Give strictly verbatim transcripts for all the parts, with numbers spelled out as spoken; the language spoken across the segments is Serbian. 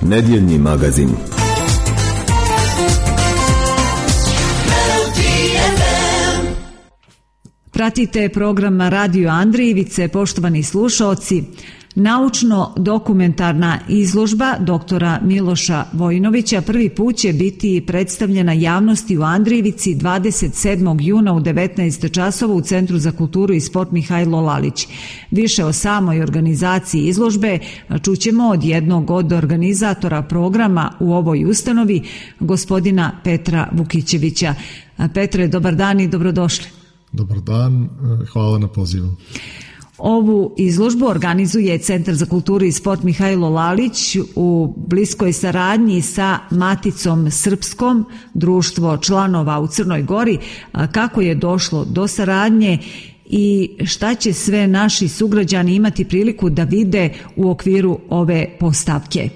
Nedjeljni magazin. Pratite program Radio Andrijevice, poštovani slušaoci. Naučno-dokumentarna izložba doktora Miloša Vojinovića prvi put će biti predstavljena javnosti u Andrijevici dvadeset sedmog juna u devetnaest časova u Centru za kulturu i sport Mihajlo Lalić. Više o samoj organizaciji izložbe čućemo od jednog od organizatora programa u ovoj ustanovi, gospodina Petra Vukićevića. Petre, dobar dan i dobrodošli. Dobar dan, hvala na pozivu. Ovu izložbu organizuje Centar za kulturu i sport Mihajlo Lalić u bliskoj saradnji sa Maticom Srpskom, društvo članova u Crnoj Gori. Kako je došlo do saradnje i šta će sve naši sugrađani imati priliku da vide u okviru ove postavke?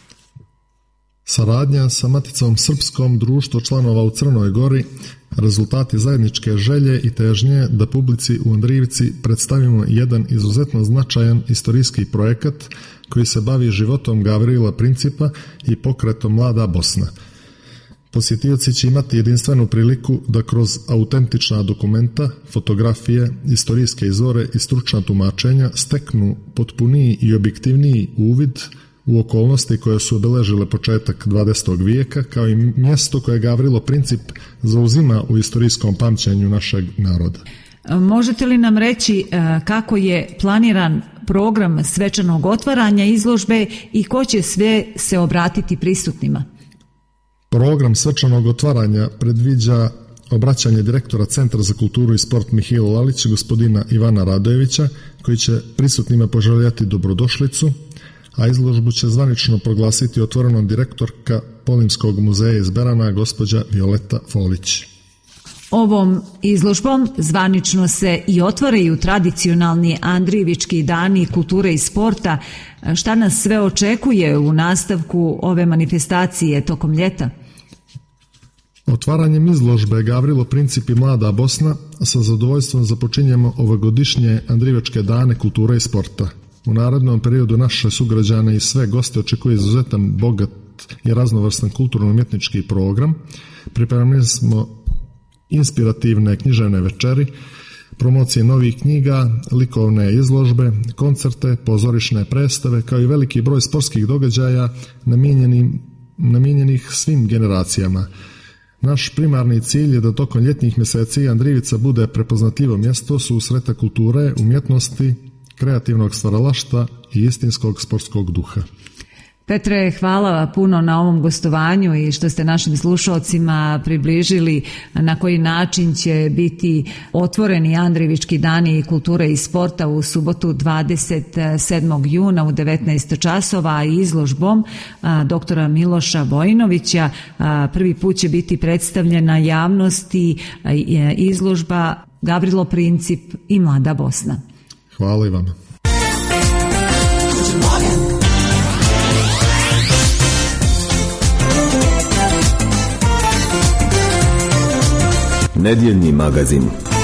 Saradnja sa Maticom Srpskom, društvo članova u Crnoj Gori, rezultati zajedničke želje i težnje da publici u Andrijevici predstavimo jedan izuzetno značajan istorijski projekat koji se bavi životom Gavrila Principa i pokretom Mlada Bosna. Posjetioci će imati jedinstvenu priliku da kroz autentična dokumenta, fotografije, istorijske izvore i stručna tumačenja steknu potpuniji i objektivniji uvid u okolnosti koje su obeležile početak dvadesetog vijeka, kao i mjesto koje Gavrilo Princip zauzima u istorijskom pamćenju našeg naroda. Možete li nam reći kako je planiran program svečanog otvaranja izložbe i ko će sve se obratiti prisutnima? Program svečanog otvaranja predviđa obraćanje direktora Centra za kulturu i sport Mihajlo Lalić, gospodina Ivana Radojevića, koji će prisutnima poželjeti dobrodošlicu, a izložbu će zvanično proglasiti otvorenom direktorka Polimskog muzeja iz Berana, gospođa Violeta Folić. Ovom izložbom zvanično se i otvaraju tradicionalni Andrijevički dani kulture i sporta. Šta nas sve očekuje u nastavku ove manifestacije tokom ljeta? Otvaranjem izložbe Gavrilo Princip i Mlada Bosna sa zadovoljstvom započinjemo ovogodišnje Andrijevačke dane kulture i sporta. U narednom periodu naše sugrađane i sve goste očekuje izuzetan, bogat i raznovrstan kulturno-umjetnički program. Pripremili smo inspirativne književne večeri, promocije novih knjiga, likovne izložbe, koncerte, pozorišne predstave, kao i veliki broj sportskih događaja namijenjenih svim generacijama. Naš primarni cilj je da tokom ljetnih mjeseci Andrijevica bude prepoznatljivo mjesto susreta kulture, umjetnosti, kreativnog stvaralaštva i istinskog sportskog duha. Petre, hvala puno na ovom gostovanju i što ste našim slušalcima približili na koji način će biti otvoreni Andrijevički dani kulture i sporta u subotu dvadeset sedmog juna u devetnaest časova izložbom doktora Miloša Vojinovića. Prvi put će biti predstavljena javnosti izložba Gavrilo Princip i Mlada Bosna. Hvala i vama. Nedjeljni magazin.